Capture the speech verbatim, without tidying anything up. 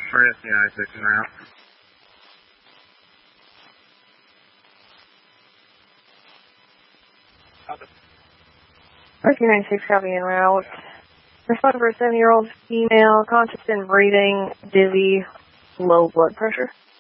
for S C I six en route. R Q ninety-six, copy en route. Responding for a seven-year-old female, conscious and breathing, dizzy, low blood pressure.